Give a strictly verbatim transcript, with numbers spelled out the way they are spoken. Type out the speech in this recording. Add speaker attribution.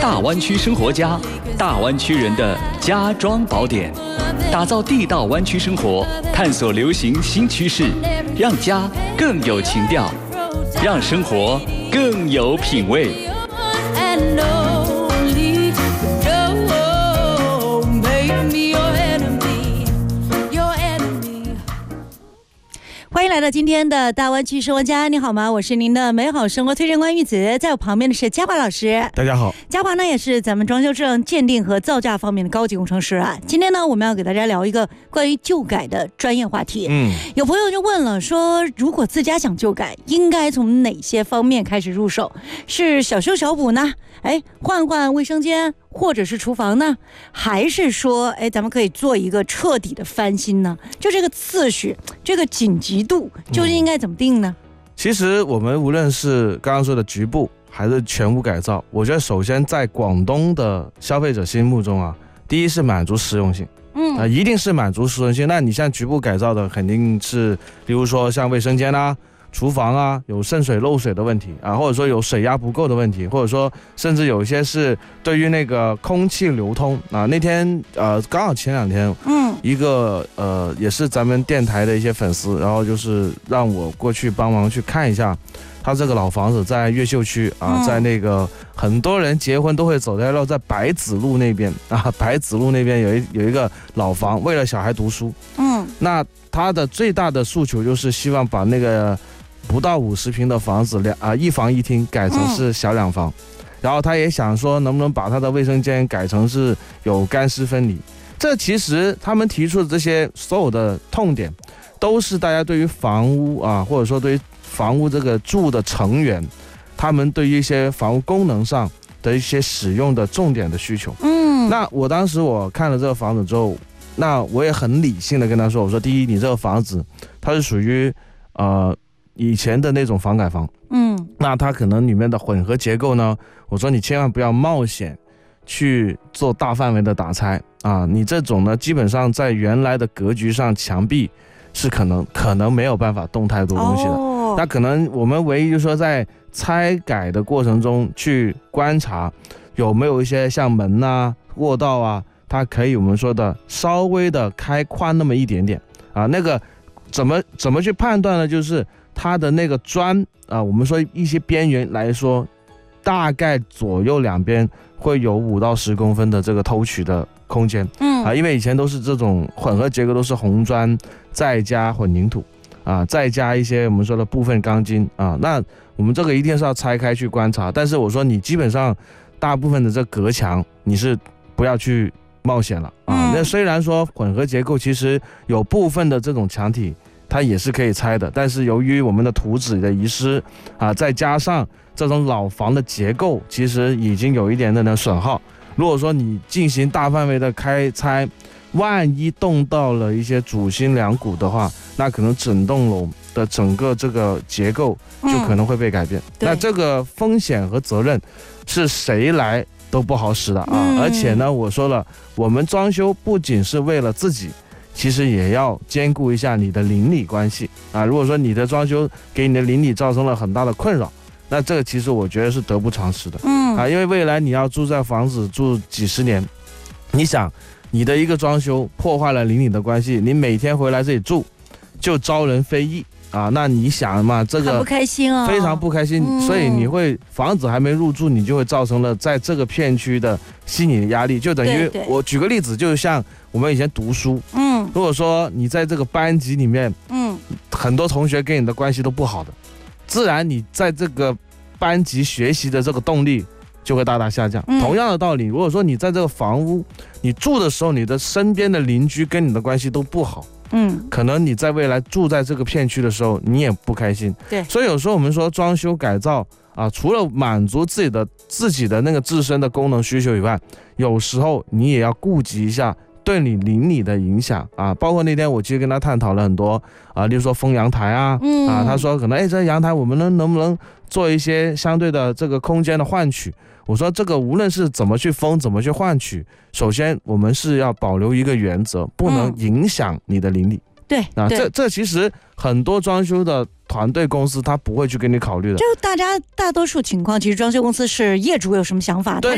Speaker 1: 大湾区生活家，大湾区人的家装宝典，打造地道湾区生活，探索流行新趋势，让家更有情调，让生活更有品味。
Speaker 2: 欢迎来到今天的大湾区生活家，你好吗？我是您的美好生活推荐官玉子，在我旁边的是嘉华老师。
Speaker 3: 大家好。
Speaker 2: 嘉华呢也是咱们装修证鉴定和造价方面的高级工程师啊。今天呢我们要给大家聊一个关于旧改的专业话题。嗯，有朋友就问了，说如果自家想旧改，应该从哪些方面开始入手？是小修小补呢？哎，换换卫生间或者是厨房呢？还是说，哎，咱们可以做一个彻底的翻新呢？就这个次序，这个紧急度究竟应该怎么定呢？
Speaker 3: 嗯、其实我们无论是刚刚说的局部还是全屋改造，我觉得首先在广东的消费者心目中啊，第一是满足实用性。嗯啊、呃，一定是满足实用性。那你像局部改造的，肯定是，比如说像卫生间啊、厨房啊，有渗水漏水的问题啊，或者说有水压不够的问题，或者说甚至有一些是对于那个空气流通啊。那天呃，刚好前两天，嗯，一个呃也是咱们电台的一些粉丝，然后就是让我过去帮忙去看一下。他这个老房子在越秀区啊，嗯、在那个很多人结婚都会走在路，在百子路那边啊，百子路那边有一有一个老房，为了小孩读书，嗯，那他的最大的诉求就是希望把那个不到五十平的房子两啊一房一厅改成是小两房，嗯、然后他也想说能不能把他的卫生间改成是有干湿分离。这其实他们提出的这些所有的痛点，都是大家对于房屋啊，或者说对于房屋这个住的成员，他们对于一些房屋功能上的一些使用的重点的需求。嗯，那我当时我看了这个房子之后，那我也很理性的跟他说，我说第一，你这个房子它是属于呃以前的那种房改房，嗯，那它可能里面的混合结构呢，我说你千万不要冒险去做大范围的打拆啊，你这种呢基本上在原来的格局上墙壁是可能可能没有办法动太多东西的。哦，那可能我们唯一就是说在拆改的过程中去观察有没有一些像门啊、过道啊，它可以我们说的稍微的开宽那么一点点啊。那个怎么怎么去判断呢？就是它的那个砖啊，我们说一些边缘来说，大概左右两边会有五到十公分的这个偷取的空间。嗯啊，因为以前都是这种混合结构，都是红砖再加混凝土。啊，再加一些我们说的部分钢筋啊，那我们这个一定是要拆开去观察。但是我说你基本上大部分的这隔墙你是不要去冒险了啊。嗯、那虽然说混合结构其实有部分的这种墙体它也是可以拆的，但是由于我们的图纸的遗失啊，再加上这种老房的结构其实已经有一点的损耗。如果说你进行大范围的开拆，万一动到了一些主心梁骨的话，那可能整栋楼的整个这个结构就可能会被改变。嗯、那这个风险和责任是谁来都不好使的啊！嗯、而且呢，我说了，我们装修不仅是为了自己，其实也要兼顾一下你的邻里关系啊。如果说你的装修给你的邻里造成了很大的困扰，那这个其实我觉得是得不偿失的。嗯啊，因为未来你要住在房子住几十年，你想。你的一个装修破坏了邻里的关系，你每天回来这里住就招人非议啊！那你想嘛，这个
Speaker 2: 很不开心啊，
Speaker 3: 非常不开心。嗯、所以你会房子还没入住，你就会造成了在这个片区的心理压力，就等于我举个例子，就像我们以前读书，嗯，如果说你在这个班级里面，嗯，很多同学跟你的关系都不好的，自然你在这个班级学习的这个动力就会大大下降。嗯、同样的道理，如果说你在这个房屋你住的时候，你的身边的邻居跟你的关系都不好，嗯，可能你在未来住在这个片区的时候，你也不开心。对，所以有时候我们说装修改造啊，除了满足自己的自己的那个自身的功能需求以外，有时候你也要顾及一下对你邻里的影响啊。包括那天我其实跟他探讨了很多啊，例如说封阳台啊，嗯、啊，他说可能哎，这阳台我们能能不能做一些相对的这个空间的换取。我说这个无论是怎么去封怎么去换取，首先我们是要保留一个原则，不能影响你的邻里。嗯、对啊，这这其实很多装修的团队公司他不会去跟你考虑的。
Speaker 2: 就大家大多数情况，其实装修公司是业主有什么想法，他